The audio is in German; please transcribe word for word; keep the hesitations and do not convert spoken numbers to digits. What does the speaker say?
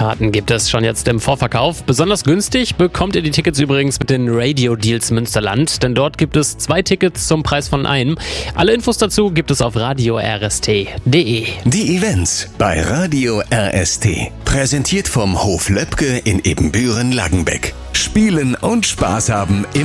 Konzertkarten gibt es schon jetzt im Vorverkauf. Besonders günstig bekommt ihr die Tickets übrigens mit den Radio Deals Münsterland, denn dort gibt es zwei Tickets zum Preis von einem. Alle Infos dazu gibt es auf radio r s t punkt d e. Die Events bei Radio R S T. Präsentiert vom Hof Löbke in Ebenbüren-Langenbeck. Spielen und Spaß haben im